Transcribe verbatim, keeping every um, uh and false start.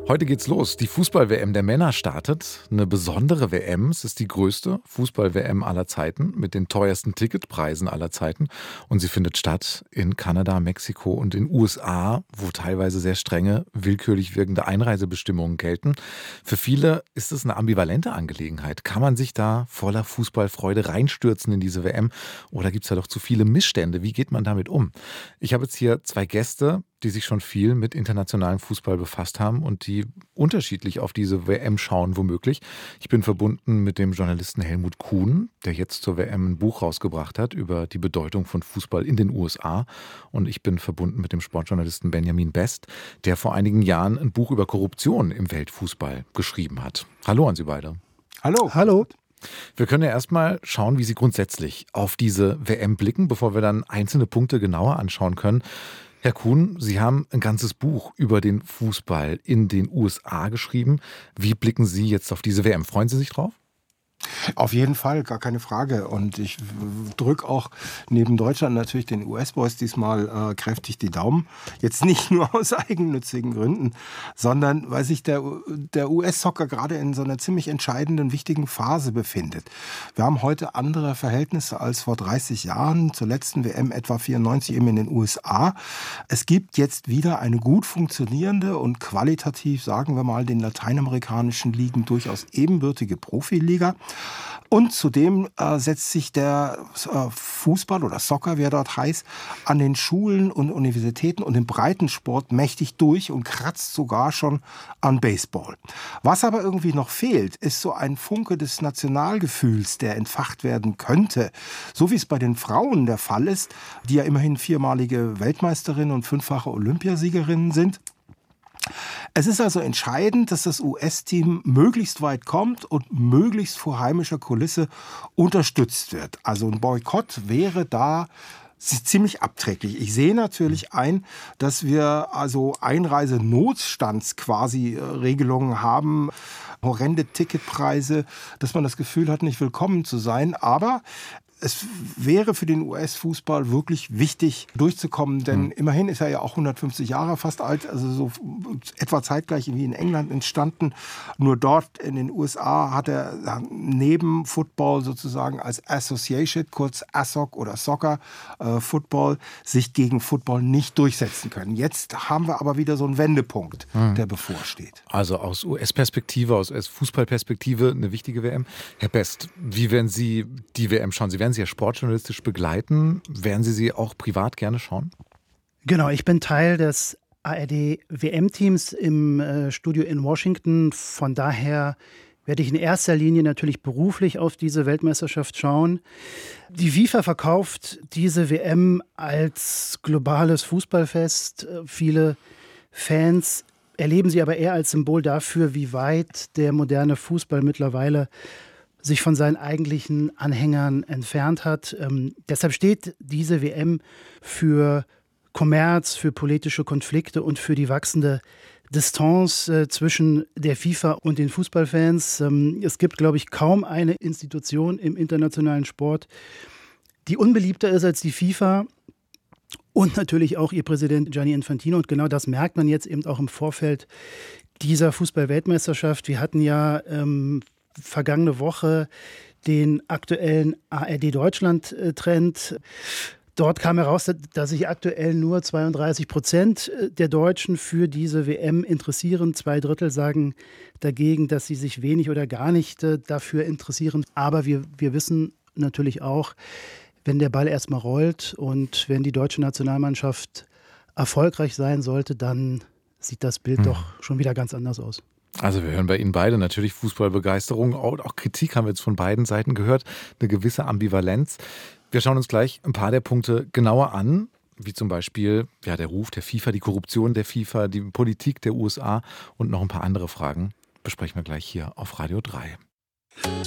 Heute geht's los. Die Fußball-W M der Männer startet. Eine besondere W M. Es ist die größte Fußball-W M aller Zeiten mit den teuersten Ticketpreisen aller Zeiten. Und sie findet statt in Kanada, Mexiko und in U S A, wo teilweise sehr strenge, willkürlich wirkende Einreisebestimmungen gelten. Für viele ist es eine ambivalente Angelegenheit. Kann man sich da voller Fußballfreude reinstürzen in diese W M? Oder gibt es da doch zu viele Missstände? Wie geht man damit um? Ich habe jetzt hier zwei Gäste, die sich schon viel mit internationalem Fußball befasst haben und die unterschiedlich auf diese W M schauen, womöglich. Ich bin verbunden mit dem Journalisten Helmut Kuhn, der jetzt zur W M ein Buch rausgebracht hat über die Bedeutung von Fußball in den U S A. Und ich bin verbunden mit dem Sportjournalisten Benjamin Best, der vor einigen Jahren ein Buch über Korruption im Weltfußball geschrieben hat. Hallo an Sie beide. Hallo. Hallo. Wir können ja erstmal schauen, wie Sie grundsätzlich auf diese W M blicken, bevor wir dann einzelne Punkte genauer anschauen können. Herr Kuhn, Sie haben ein ganzes Buch über den Fußball in den U S A geschrieben. Wie blicken Sie jetzt auf diese W M? Freuen Sie sich drauf? Auf jeden Fall, gar keine Frage. Und ich drücke auch neben Deutschland natürlich den U S-Boys diesmal äh, kräftig die Daumen. Jetzt nicht nur aus eigennützigen Gründen, sondern weil sich der, der U S-Soccer gerade in so einer ziemlich entscheidenden, wichtigen Phase befindet. Wir haben heute andere Verhältnisse als vor dreißig Jahren, zur letzten W M etwa vierundneunzig eben in den U S A. Es gibt jetzt wieder eine gut funktionierende und qualitativ, sagen wir mal, den lateinamerikanischen Ligen durchaus ebenbürtige Profiliga. Und zudem äh, setzt sich der äh, Fußball oder Soccer, wie er dort heißt, an den Schulen und Universitäten und im Breitensport mächtig durch und kratzt sogar schon an Baseball. Was aber irgendwie noch fehlt, ist so ein Funke des Nationalgefühls, der entfacht werden könnte. So wie es bei den Frauen der Fall ist, die ja immerhin viermalige Weltmeisterinnen und fünffache Olympiasiegerinnen sind. Es ist also entscheidend, dass das U S-Team möglichst weit kommt und möglichst vor heimischer Kulisse unterstützt wird. Also ein Boykott wäre da ziemlich abträglich. Ich sehe natürlich ein, dass wir also Einreisenotstands quasi Regelungen haben, horrende Ticketpreise, dass man das Gefühl hat, nicht willkommen zu sein. Aber es wäre für den U S-Fußball wirklich wichtig, durchzukommen, denn mhm. immerhin ist er ja auch hundertfünfzig Jahre fast alt, also so etwa zeitgleich wie in England entstanden. Nur dort in den U S A hat er neben Football sozusagen als Association, kurz A S O C oder Soccer, äh, Football, sich gegen Football nicht durchsetzen können. Jetzt haben wir aber wieder so einen Wendepunkt, mhm. der bevorsteht. Also aus U S-Perspektive, aus U S-Fußballperspektive eine wichtige W M. Herr Best, wie werden Sie die W M schauen? Sie werden Sie ja sportjournalistisch begleiten. Werden Sie sie auch privat gerne schauen? Genau, ich bin Teil des A R D-W M-Teams im äh, Studio in Washington. Von daher werde ich in erster Linie natürlich beruflich auf diese Weltmeisterschaft schauen. Die FIFA verkauft diese W M als globales Fußballfest. Viele Fans erleben sie aber eher als Symbol dafür, wie weit der moderne Fußball mittlerweile sich von seinen eigentlichen Anhängern entfernt hat. Ähm, deshalb steht diese W M für Kommerz, für politische Konflikte und für die wachsende Distanz äh, zwischen der FIFA und den Fußballfans. Ähm, es gibt, glaube ich, kaum eine Institution im internationalen Sport, die unbeliebter ist als die FIFA. Und natürlich auch ihr Präsident Gianni Infantino. Und genau das merkt man jetzt eben auch im Vorfeld dieser Fußball-Weltmeisterschaft. Wir hatten ja ähm, vergangene Woche den aktuellen A R D-Deutschland-Trend. Dort kam heraus, dass sich aktuell nur zweiunddreißig Prozent der Deutschen für diese W M interessieren. Zwei Drittel sagen dagegen, dass sie sich wenig oder gar nicht dafür interessieren. Aber wir, wir wissen natürlich auch, wenn der Ball erstmal rollt und wenn die deutsche Nationalmannschaft erfolgreich sein sollte, dann sieht das Bild hm. doch schon wieder ganz anders aus. Also wir hören bei Ihnen beide natürlich Fußballbegeisterung, auch Kritik haben wir jetzt von beiden Seiten gehört, eine gewisse Ambivalenz. Wir schauen uns gleich ein paar der Punkte genauer an, wie zum Beispiel ja, der Ruf der FIFA, die Korruption der FIFA, die Politik der U S A und noch ein paar andere Fragen besprechen wir gleich hier auf Radio drei.